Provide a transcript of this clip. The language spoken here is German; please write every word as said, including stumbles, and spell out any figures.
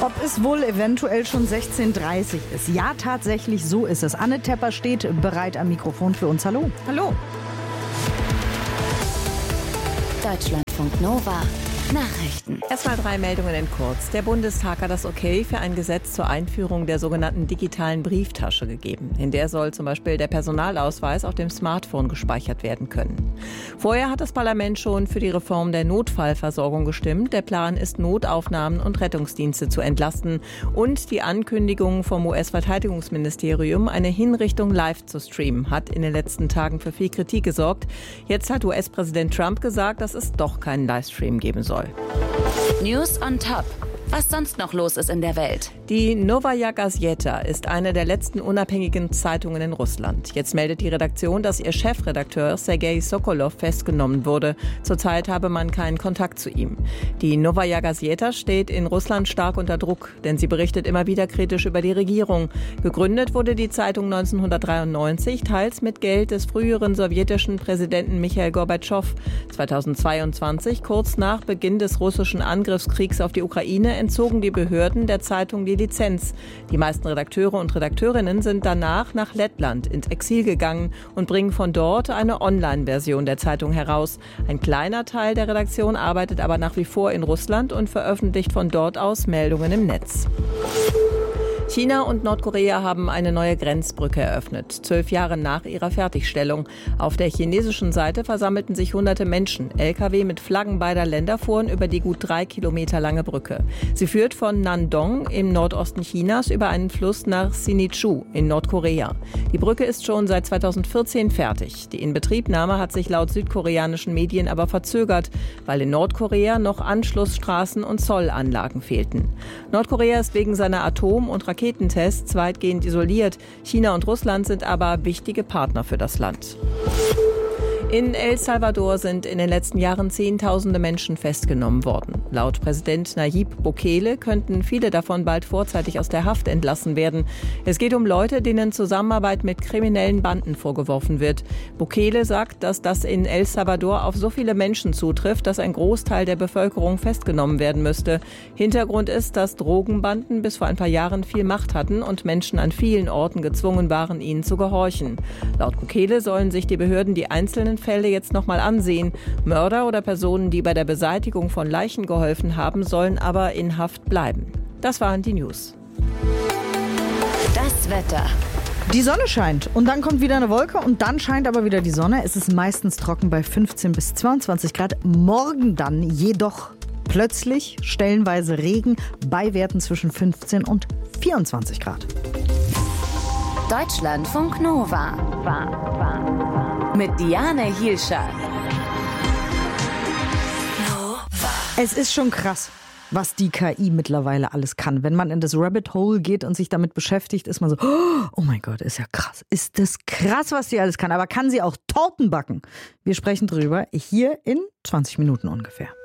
Ob es wohl eventuell schon sechzehn Uhr dreißig ist? Ja, tatsächlich, so ist es. Anne Tepper steht bereit am Mikrofon für uns. Hallo. Hallo. Deutschlandfunk Nova. Nachrichten. Erstmal drei Meldungen in kurz. Der Bundestag hat das Okay für ein Gesetz zur Einführung der sogenannten digitalen Brieftasche gegeben. In der soll zum Beispiel der Personalausweis auf dem Smartphone gespeichert werden können. Vorher hat das Parlament schon für die Reform der Notfallversorgung gestimmt. Der Plan ist, Notaufnahmen und Rettungsdienste zu entlasten und die Ankündigung vom U S-Verteidigungsministerium, eine Hinrichtung live zu streamen, hat in den letzten Tagen für viel Kritik gesorgt. Jetzt hat U S-Präsident Trump gesagt, dass es doch keinen Livestream geben soll. News on Top. Was sonst noch los ist in der Welt. Die Novaya Gazeta ist eine der letzten unabhängigen Zeitungen in Russland. Jetzt meldet die Redaktion, dass ihr Chefredakteur Sergei Sokolow festgenommen wurde. Zurzeit habe man keinen Kontakt zu ihm. Die Novaya Gazeta steht in Russland stark unter Druck, denn sie berichtet immer wieder kritisch über die Regierung. Gegründet wurde die Zeitung neunzehnhundertdreiundneunzig, teils mit Geld des früheren sowjetischen Präsidenten Michail Gorbatschow. zweitausendzweiundzwanzig, kurz nach Beginn des russischen Angriffskriegs auf die Ukraine, entzogen die Behörden der Zeitung die Lizenz. Die meisten Redakteure und Redakteurinnen sind danach nach Lettland ins Exil gegangen und bringen von dort eine Online-Version der Zeitung heraus. Ein kleiner Teil der Redaktion arbeitet aber nach wie vor in Russland und veröffentlicht von dort aus Meldungen im Netz. China und Nordkorea haben eine neue Grenzbrücke eröffnet, zwölf Jahre nach ihrer Fertigstellung. Auf der chinesischen Seite versammelten sich hunderte Menschen. L K W mit Flaggen beider Länder fuhren über die gut drei Kilometer lange Brücke. Sie führt von Nandong im Nordosten Chinas über einen Fluss nach Sinŭiju in Nordkorea. Die Brücke ist schon seit zweitausendvierzehn fertig. Die Inbetriebnahme hat sich laut südkoreanischen Medien aber verzögert, weil in Nordkorea noch Anschlussstraßen und Zollanlagen fehlten. Nordkorea ist wegen seiner Atom- und Raketentests weitgehend isoliert. China und Russland sind aber wichtige Partner für das Land. In El Salvador sind in den letzten Jahren Zehntausende Menschen festgenommen worden. Laut Präsident Nayib Bukele könnten viele davon bald vorzeitig aus der Haft entlassen werden. Es geht um Leute, denen Zusammenarbeit mit kriminellen Banden vorgeworfen wird. Bukele sagt, dass das in El Salvador auf so viele Menschen zutrifft, dass ein Großteil der Bevölkerung festgenommen werden müsste. Hintergrund ist, dass Drogenbanden bis vor ein paar Jahren viel Macht hatten und Menschen an vielen Orten gezwungen waren, ihnen zu gehorchen. Laut Bukele sollen sich die Behörden die einzelnen Fälle jetzt nochmal ansehen. Mörder oder Personen, die bei der Beseitigung von Leichen geholfen haben, sollen aber in Haft bleiben. Das waren die News. Das Wetter. Die Sonne scheint und dann kommt wieder eine Wolke und dann scheint aber wieder die Sonne. Es ist meistens trocken bei fünfzehn bis zweiundzwanzig Grad. Morgen dann jedoch plötzlich stellenweise Regen bei Werten zwischen fünfzehn und vierundzwanzig Grad. Deutschlandfunk Nova. Mit Diane Hielscher. Es ist schon krass, was die K I mittlerweile alles kann. Wenn man in das Rabbit Hole geht und sich damit beschäftigt, ist man so, oh mein Gott, ist ja krass. Ist das krass, was sie alles kann. Aber kann sie auch Torten backen? Wir sprechen drüber hier in zwanzig Minuten ungefähr.